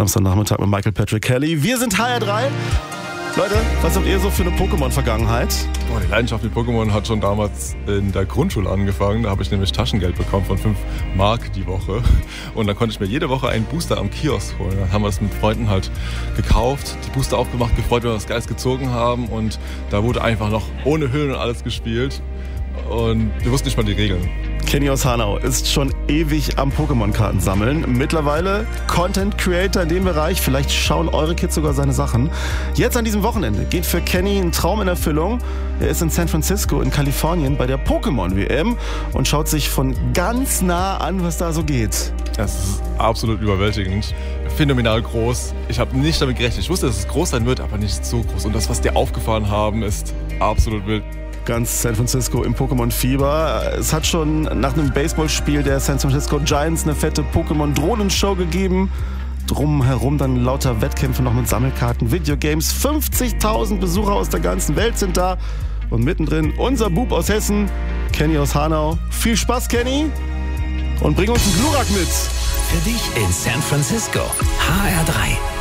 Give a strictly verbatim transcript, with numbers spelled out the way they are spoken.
Samstagnachmittag mit Michael Patrick Kelly. Wir sind H R drei. Leute, was habt ihr so für eine Pokémon-Vergangenheit? Boah, die Leidenschaft mit Pokémon hat schon damals in der Grundschule angefangen. Da habe ich nämlich Taschengeld bekommen von fünf Mark die Woche. Und dann konnte ich mir jede Woche einen Booster am Kiosk holen. Dann haben wir das mit Freunden halt gekauft, die Booster aufgemacht, gefreut, wenn wir was Geiles gezogen haben. Und da wurde einfach noch ohne Hüllen und alles gespielt. Und wir wussten nicht mal die Regeln. Kenny aus Hanau ist schon ewig am Pokémon-Karten sammeln. Mittlerweile Content Creator in dem Bereich. Vielleicht schauen eure Kids sogar seine Sachen. Jetzt an diesem Wochenende geht für Kenny ein Traum in Erfüllung. Er ist in San Francisco in Kalifornien bei der Pokémon-W M und schaut sich von ganz nah an, was da so geht. Das ist absolut überwältigend. Phänomenal groß. Ich habe nicht damit gerechnet. Ich wusste, dass es groß sein wird, aber nicht so groß. Und das, was die aufgefahren haben, ist absolut wild. Ganz San Francisco im Pokémon-Fieber. Es hat schon nach einem Baseballspiel der San Francisco Giants eine fette Pokémon-Drohnenshow gegeben. Drumherum dann lauter Wettkämpfe noch mit Sammelkarten, Videogames. fünfzigtausend Besucher aus der ganzen Welt sind da. Und mittendrin unser Bub aus Hessen, Kenny aus Hanau. Viel Spaß, Kenny. Und bring uns einen Glurak mit. Für dich in San Francisco. H R drei.